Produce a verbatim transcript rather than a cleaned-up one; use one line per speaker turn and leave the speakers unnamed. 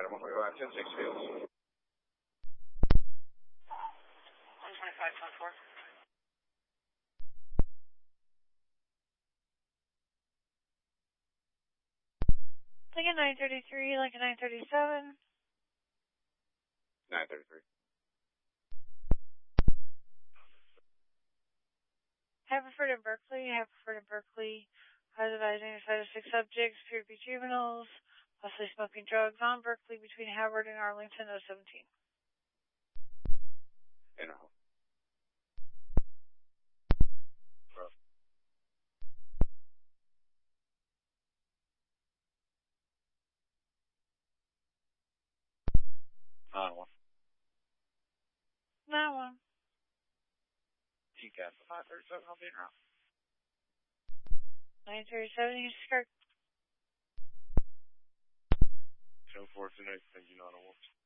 Item one twenty-five, ten six Fields.
one twenty-five, ten four.
Lincoln nine thirty-three, Lincoln nine thirty-seven.
nine thirty-three.
Haverford and Berkeley, Haverford and Berkeley. I was advising five to six subjects, appear to be juveniles, possibly smoking drugs on Berkeley between Howard and Arlington oh seventeen.
In a home. nine one.
nine one.
T C A S five thirty-seven, I'll be around.
nine thirty-seven, you skirt.
Show four two next, you know,